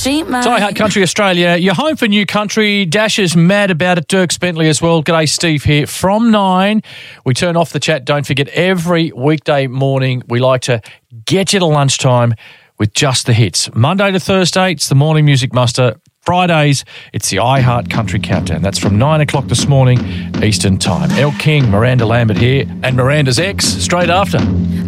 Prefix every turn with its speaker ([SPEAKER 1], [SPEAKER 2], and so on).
[SPEAKER 1] She might.
[SPEAKER 2] Die Hard Country Australia. You're home for New Country. Dash is mad about it. Dirk Bentley as well. G'day, Steve here. From 9, we turn off the chat. Don't forget, every weekday morning, we like to get you to lunchtime with just the hits. Monday to Thursday, it's the Morning Music Muster. Fridays, it's the iHeart Country Countdown. That's from 9 o'clock this morning, Eastern Time. Elle King, Miranda Lambert here, and Miranda's ex straight after.